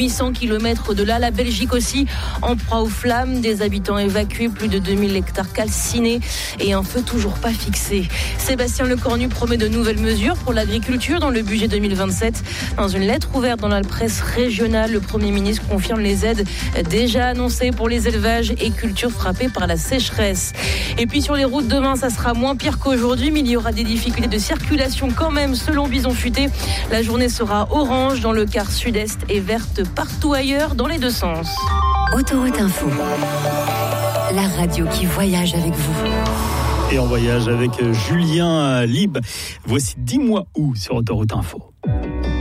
800 km de là. La Belgique aussi en proie aux flammes, des habitants évacués, plus de 2000 hectares calcinés et un feu toujours pas fixé. Sébastien Lecornu promet de nouvelles mesures pour l'agriculture dans le budget 2027. Dans une lettre ouverte dans la presse régionale, le Premier ministre confirme les aides déjà annoncées pour les élevages et cultures frappées par la sécheresse. Et puis sur les routes, demain, ça sera moins pire qu'aujourd'hui, mais il y aura des difficultés de circulation quand même, selon Bison Futé. La journée sera orange dans le quart sud-est et verte partout ailleurs dans les deux sens. Autoroute Info, la radio qui voyage avec vous. Et on voyage avec Julien Lib. Voici 10 mois où sur Autoroute Info.